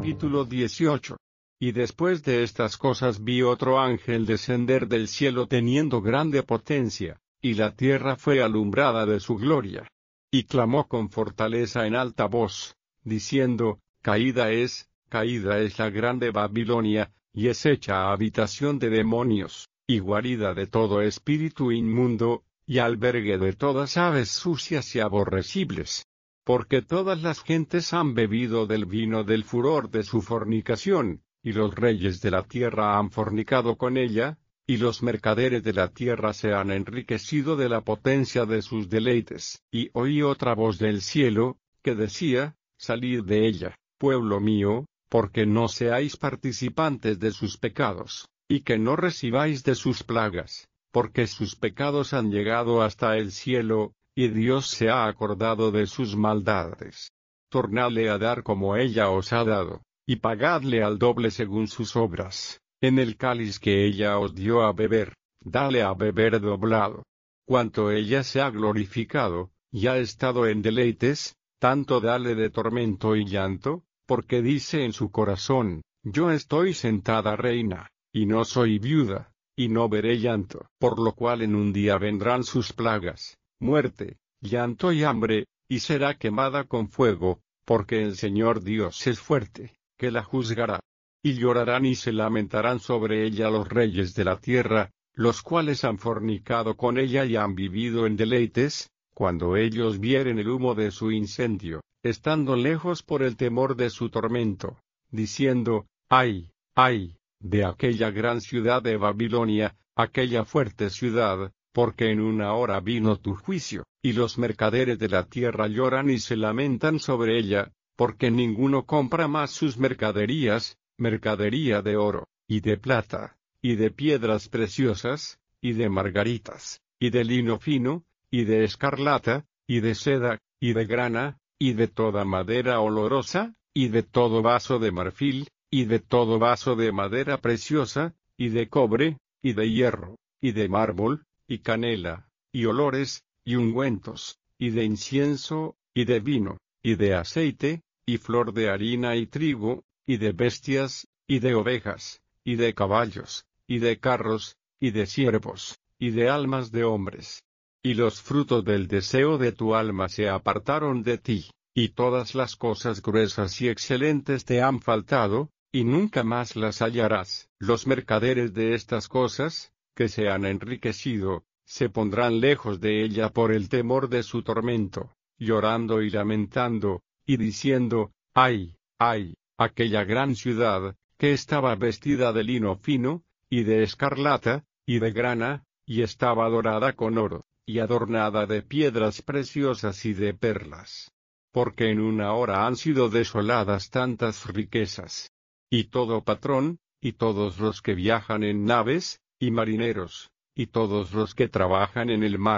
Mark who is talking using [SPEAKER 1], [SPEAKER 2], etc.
[SPEAKER 1] Capítulo 18. Y después de estas cosas vi otro ángel descender del cielo teniendo grande potencia, y la tierra fue alumbrada de su gloria. Y clamó con fortaleza en alta voz, diciendo, caída es la grande Babilonia, y es hecha habitación de demonios, y guarida de todo espíritu inmundo, y albergue de todas aves sucias y aborrecibles. Porque todas las gentes han bebido del vino del furor de su fornicación, y los reyes de la tierra han fornicado con ella, y los mercaderes de la tierra se han enriquecido de la potencia de sus deleites. Y oí otra voz del cielo, que decía, salid de ella, pueblo mío, porque no seáis participantes de sus pecados, y que no recibáis de sus plagas, porque sus pecados han llegado hasta el cielo, y Dios se ha acordado de sus maldades. Tornadle a dar como ella os ha dado, y pagadle al doble según sus obras. En el cáliz que ella os dio a beber, dale a beber doblado. Cuanto ella se ha glorificado, y ha estado en deleites, tanto dale de tormento y llanto, porque dice en su corazón, yo estoy sentada reina, y no soy viuda, y no veré llanto. Por lo cual en un día vendrán sus plagas, muerte, llanto y hambre, y será quemada con fuego, porque el Señor Dios es fuerte, que la juzgará. Y llorarán y se lamentarán sobre ella los reyes de la tierra, los cuales han fornicado con ella y han vivido en deleites, cuando ellos vieren el humo de su incendio, estando lejos por el temor de su tormento, diciendo, ¡ay, ay, de aquella gran ciudad de Babilonia, aquella fuerte ciudad! Porque en una hora vino tu juicio, y los mercaderes de la tierra lloran y se lamentan sobre ella, porque ninguno compra más sus mercaderías, mercadería de oro, y de plata, y de piedras preciosas, y de margaritas, y de lino fino, y de escarlata, y de seda, y de grana, y de toda madera olorosa, y de todo vaso de marfil, y de todo vaso de madera preciosa, y de cobre, y de hierro, y de mármol, y canela, y olores, y ungüentos, y de incienso, y de vino, y de aceite, y flor de harina y trigo, y de bestias, y de ovejas, y de caballos, y de carros, y de siervos, y de almas de hombres. Y los frutos del deseo de tu alma se apartaron de ti, y todas las cosas gruesas y excelentes te han faltado, y nunca más las hallarás. Los mercaderes de estas cosas, que se han enriquecido, se pondrán lejos de ella por el temor de su tormento, llorando y lamentando, y diciendo, ¡ay, ay, aquella gran ciudad, que estaba vestida de lino fino, y de escarlata, y de grana, y estaba dorada con oro, y adornada de piedras preciosas y de perlas! Porque en una hora han sido desoladas tantas riquezas. Y todo patrón, y todos los que viajan en naves, y marineros, y todos los que trabajan en el mar,